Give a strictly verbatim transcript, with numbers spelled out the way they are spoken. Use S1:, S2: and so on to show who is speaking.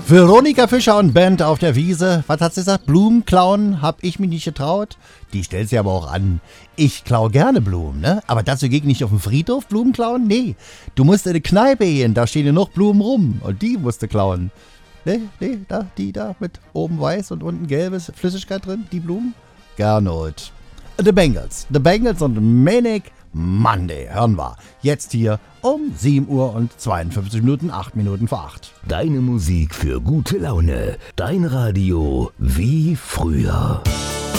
S1: Veronika Fischer und Band auf der Wiese. Was hat sie gesagt? Blumen klauen? Hab ich mich nicht getraut? Die stellt sie aber auch an. Ich klau gerne Blumen, ne? Aber dazu geht nicht auf den Friedhof Blumen klauen? Nee. Du musst in eine Kneipe gehen, da stehen ja noch Blumen rum. Und die musst du klauen. Ne, ne, da, die da mit oben weiß und unten gelbes Flüssigkeit drin, die Blumen? Gernot. The Bangles. The Bangles und Manic Monday. Hören wir. Jetzt hier um sieben Uhr und zweiundfünfzig Minuten, acht Minuten vor acht.
S2: Deine Musik für gute Laune. Dein Radio wie früher.